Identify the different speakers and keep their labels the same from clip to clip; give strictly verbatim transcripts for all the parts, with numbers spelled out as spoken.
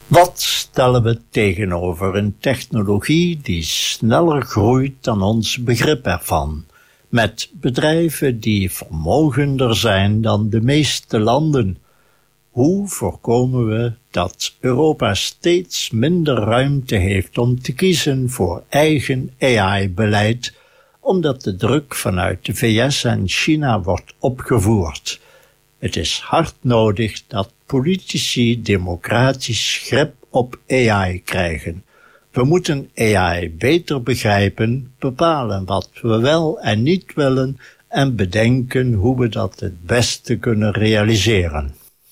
Speaker 1: Wat stellen we tegenover een technologie die sneller groeit dan ons begrip ervan, met bedrijven die vermogender zijn dan de meeste landen? Hoe voorkomen we dat Europa steeds minder ruimte heeft om te kiezen voor eigen A I-beleid, omdat de druk vanuit de V S en China wordt opgevoerd? Het is hard nodig dat politici democratisch grip op A I krijgen. We moeten A I beter begrijpen, bepalen wat we wel en niet willen en bedenken hoe we dat het beste kunnen realiseren.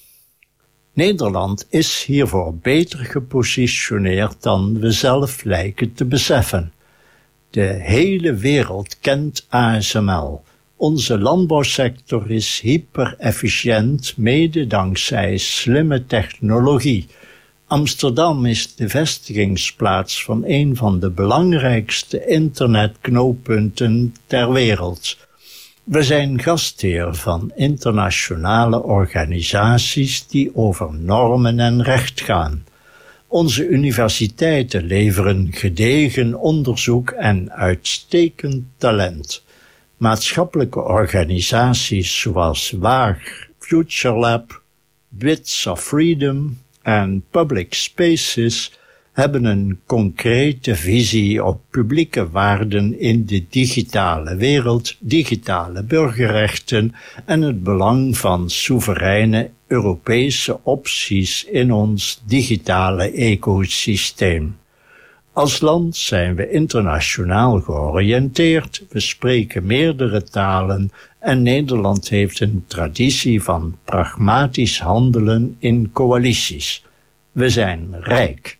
Speaker 1: Nederland is hiervoor beter gepositioneerd dan we zelf lijken te beseffen. De hele wereld kent A S M L. Onze landbouwsector is hyper-efficiënt, mede dankzij slimme technologie. Amsterdam is de vestigingsplaats van een van de belangrijkste internetknooppunten ter wereld. We zijn gastheer van internationale organisaties die over normen en recht gaan. Onze universiteiten leveren gedegen onderzoek en uitstekend talent. Maatschappelijke organisaties zoals Waag, Future Lab, Bits of Freedom en Public Spaces hebben een concrete visie op publieke waarden in de digitale wereld, digitale burgerrechten en het belang van soevereine Europese opties in ons digitale ecosysteem. Als land zijn we internationaal georiënteerd, we spreken meerdere talen en Nederland heeft een traditie van pragmatisch handelen in coalities. We zijn rijk.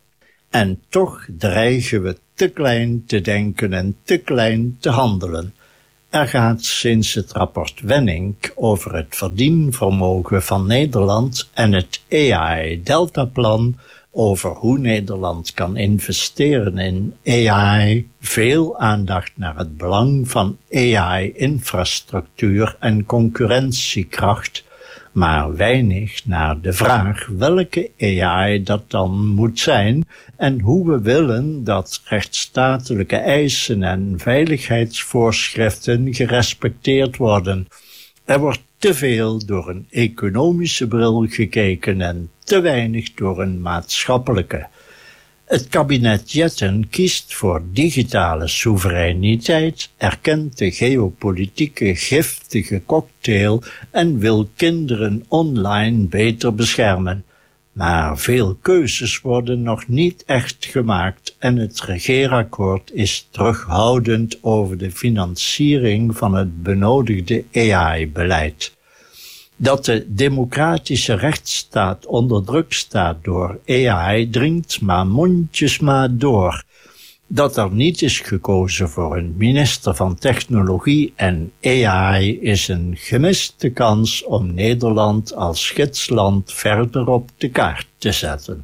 Speaker 1: En toch dreigen we te klein te denken en te klein te handelen. Er gaat sinds het rapport Wenning over het verdienvermogen van Nederland en het A I-deltaplan over hoe Nederland kan investeren in A I veel aandacht naar het belang van A I-infrastructuur en concurrentiekracht, maar weinig naar de vraag welke A I dat dan moet zijn en hoe we willen dat rechtsstatelijke eisen en veiligheidsvoorschriften gerespecteerd worden. Er wordt te veel door een economische bril gekeken en te weinig door een maatschappelijke. Het kabinet Jetten kiest voor digitale soevereiniteit, erkent de geopolitieke giftige cocktail en wil kinderen online beter beschermen. Maar veel keuzes worden nog niet echt gemaakt en het regeerakkoord is terughoudend over de financiering van het benodigde A I-beleid. Dat de democratische rechtsstaat onder druk staat door A I dringt maar mondjesmaat door. Dat er niet is gekozen voor een minister van Technologie en A I is een gemiste kans om Nederland als gidsland verder op de kaart te zetten.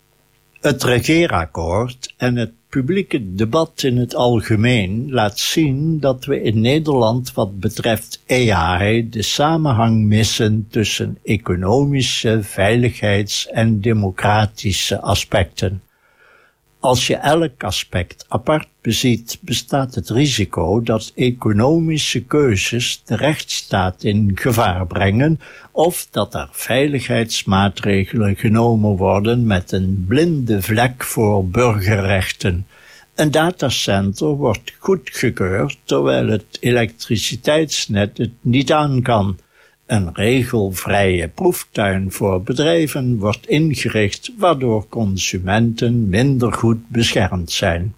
Speaker 1: Het regeerakkoord en het publieke debat in het algemeen laat zien dat we in Nederland wat betreft A I de samenhang missen tussen economische, veiligheids- en democratische aspecten. Als je elk aspect apart beziet, bestaat het risico dat economische keuzes de rechtsstaat in gevaar brengen of dat er veiligheidsmaatregelen genomen worden met een blinde vlek voor burgerrechten. Een datacenter wordt goedgekeurd terwijl het elektriciteitsnet het niet aan kan. Een regelvrije proeftuin voor bedrijven wordt ingericht, waardoor consumenten minder goed beschermd zijn.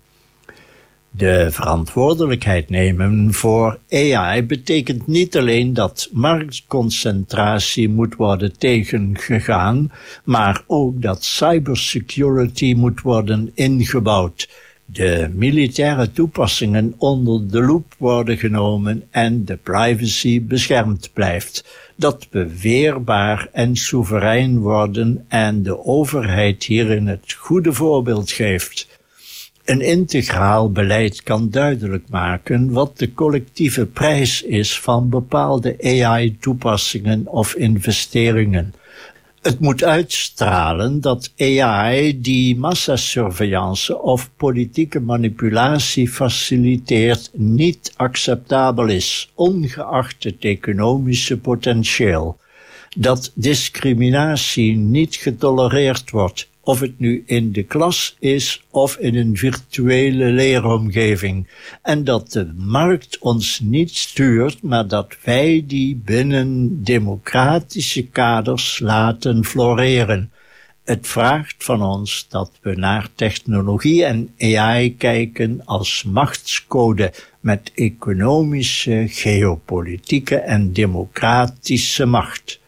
Speaker 1: De verantwoordelijkheid nemen voor A I betekent niet alleen dat marktconcentratie moet worden tegengegaan, maar ook dat cybersecurity moet worden ingebouwd. De militaire toepassingen onder de loep worden genomen en de privacy beschermd blijft. Dat we weerbaar en soeverein worden en de overheid hierin het goede voorbeeld geeft. Een integraal beleid kan duidelijk maken wat de collectieve prijs is van bepaalde A I-toepassingen of investeringen. Het moet uitstralen dat A I die massasurveillance of politieke manipulatie faciliteert niet acceptabel is, ongeacht het economische potentieel. Dat discriminatie niet getolereerd wordt, of het nu in de klas is of in een virtuele leeromgeving. En dat de markt ons niet stuurt, maar dat wij die binnen democratische kaders laten floreren. Het vraagt van ons dat we naar technologie en A I kijken als machtscode met economische, geopolitieke en democratische macht.